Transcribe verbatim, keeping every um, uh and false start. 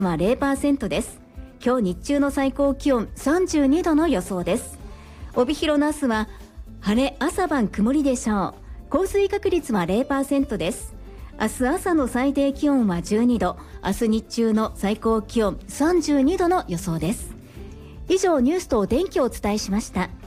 は ゼロパーセント です。今日日中の最高気温さんじゅうにどの予想です。帯広の明日は晴れ、朝晩曇りでしょう。降水確率は ゼロパーセント です。明日朝の最低気温はじゅうにど、明日日中の最高気温さんじゅうにどの予想です。以上、ニュースとお天気をお伝えしました。